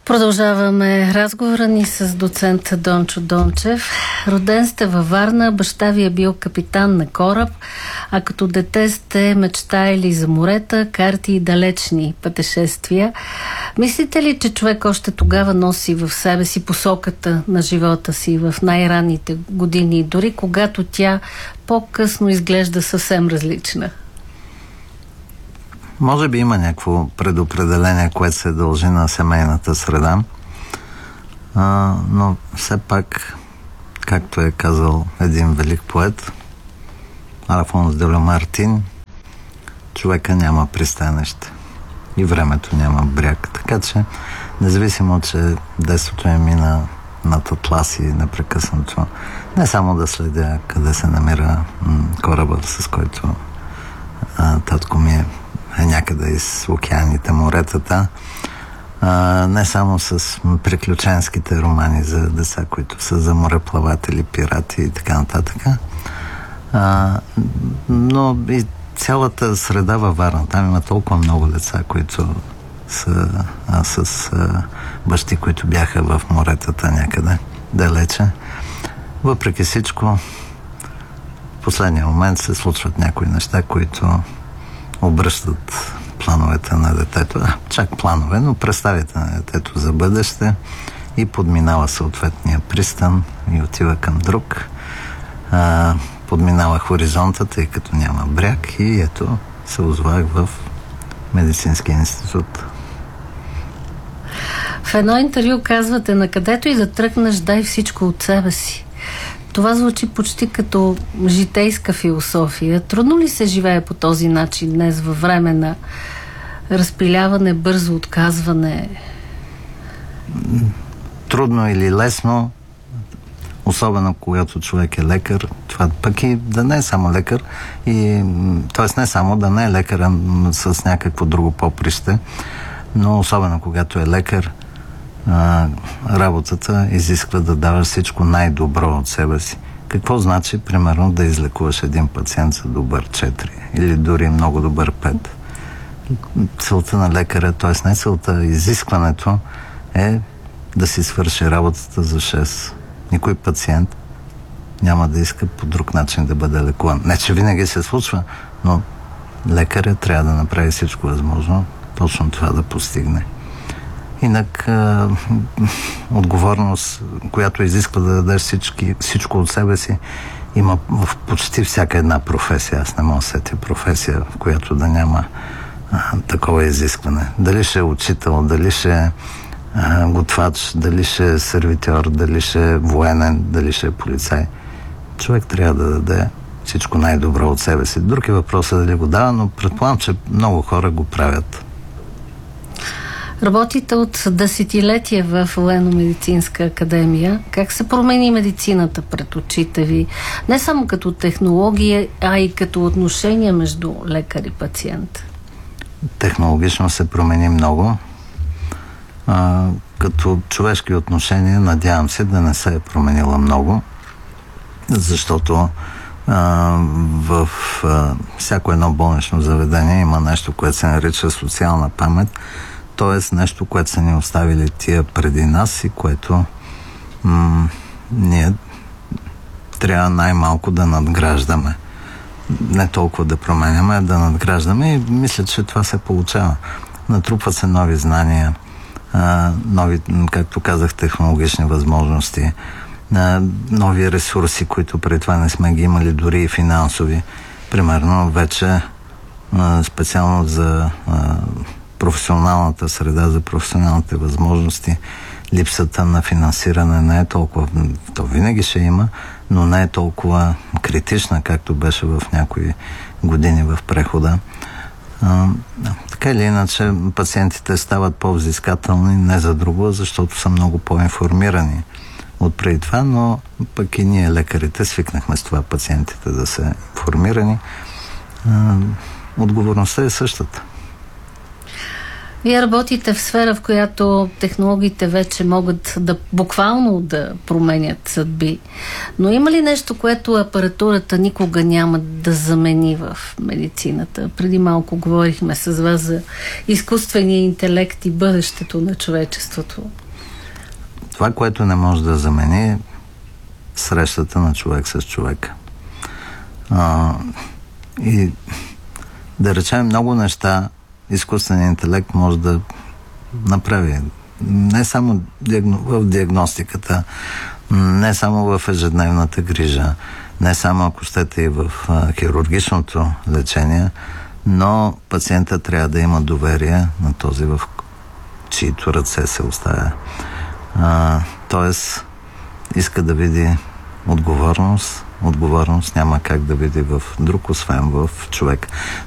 Продължаваме разговора ни с доцент Дончо Дончев. Роден сте във Варна, баща ви е бил капитан на кораб, а като дете сте мечтаели за морета, карти и далечни пътешествия. Мислите ли, че човек още тогава носи в себе си посоката на живота си в най-ранните години, дори когато тя по-късно изглежда съвсем различна? Може би има някакво предопределение, което се дължи на семейната среда, но все пак, както е казал един велик поет, Алфонс де ла Мартин, човека няма пристанище и времето няма бряг. Така че, независимо, че детството е мина над Атласи непрекъснато, не само да следя къде се намира кораба, с който татко ми е някъде из океаните, моретата, не само с приключенските романи за деца, които са за мореплаватели, пирати и така нататък, но и цялата среда във Варна. Там има толкова много деца, които са с бащи, които бяха в моретата някъде далече. Въпреки всичко, в последния момент се случват някои неща, които обръщат плановете на детето, чак планове, но представите на детето за бъдеще, и подминава съответния пристан и отива към друг. Подминава хоризонта, тъй като няма бряг, и ето се озвах в медицинския институт. В едно интервю казвате: на където и да тръгнеш, дай всичко от себе си. Това звучи почти като житейска философия. Трудно ли се живее по този начин днес, във време на разпиляване, бързо отказване? Трудно или лесно, особено когато човек е лекар. Това пък и да не е само лекар, т.е. не само да не е лекар, а с някакво друго поприще, но особено когато е лекар, работата изисква да даваш всичко най-добро от себе си. Какво значи, примерно, да излекуваш един пациент за добър 4 или дори много добър 5? Целта на лекаря, т.е. не целта, изискването е да си свърши работата за 6. Никой пациент няма да иска по друг начин да бъде лекуван. Не, че винаги се случва, но лекаря трябва да направи всичко възможно точно това да постигне. Инак отговорност, която изисква да дадеш всичко от себе си, има в почти всяка една професия. Аз не мога да сетя професия, в която да няма такова изискване. Дали ще е учител, дали ще е готвач, дали ще е сервитьор, дали ще е военен, дали ще е полицай. Човек трябва да даде всичко най-добро от себе си. Друг е въпросът дали го дава, но предполагам, че много хора го правят. Работите от десетилетия в Военно-медицинска академия. Как се промени медицината пред очите ви? Не само като технология, а и като отношение между лекар и пациент. Технологично се промени много. Като човешки отношения, надявам се да не се е променила много, защото в всяко едно болнично заведение има нещо, което се нарича социална памет, т.е. нещо, което са ни оставили тия преди нас и което ние трябва най-малко да надграждаме. Не толкова да променяме, а да надграждаме, и мисля, че това се получава. Натрупват се нови знания, нови, както казах, технологични възможности, нови ресурси, които преди това не сме ги имали, дори и финансови. Примерно вече специално за професионалната среда, за професионалните възможности, липсата на финансиране не е толкова, то винаги ще има, но не е толкова критична, както беше в някои години в прехода. Така или иначе, пациентите стават по-взискателни, не за друго, защото са много по-информирани от преди това, но пък и ние, лекарите, свикнахме с това пациентите да са информирани. Отговорността е същата. Вие работите в сфера, в която технологиите вече могат да буквално да променят съдби. Но има ли нещо, което апаратурата никога няма да замени в медицината? Преди малко говорихме с вас за изкуствения интелект и бъдещето на човечеството. Това, което не може да замени, е срещата на човек с човека. И да речем, много неща изкуственият интелект може да направи. Не само в диагностиката, не само в ежедневната грижа, не само, ако щете, и в хирургичното лечение, но пациента трябва да има доверие на този, в чието ръце се оставя. Тоест, иска да види отговорност. Отговорност няма как да види в друг, освен в човек.